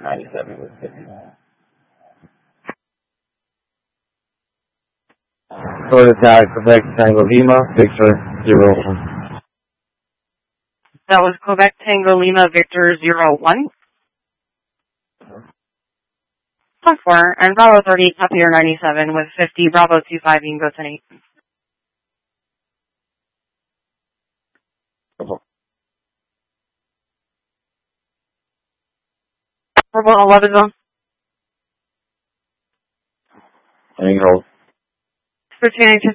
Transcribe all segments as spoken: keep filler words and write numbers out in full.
ninety-seven with fifty. Go to Tag, Quebec, Tango Lima, Victor, zero one. That was Quebec Tango Lima Victor zero one. Plus four, and Bravo thirty, Top Year ninety-seven with fifty, Bravo two five, you can go ten eight. Purple eleven zone. Angle. thirteen eighteen.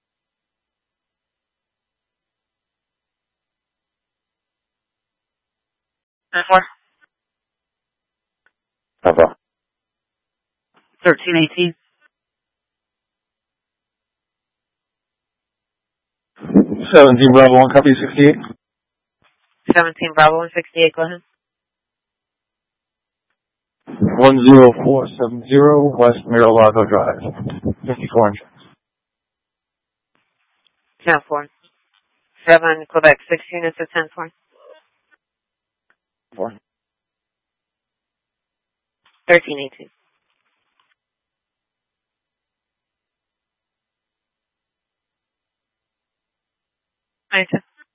four. Papa. thirteen eighteen. seventeen Bravo one, copy sixty-eight. seventeen Bravo one sixty-eight, go ahead. one zero four seven zero West Mar-a-Lago Drive, fifty-four inches. ten four. seven Quebec six units of ten four. four. thirteen eighteen. ninety-two.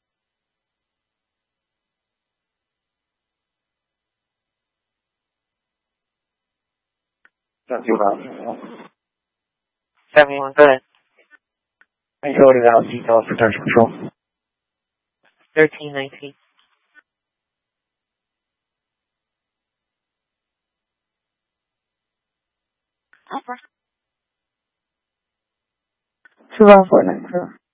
seventy-two Bravo. seventy-one, go ahead. I coded out details for temperature control. thirteen nineteen. two Bravo four nine zero.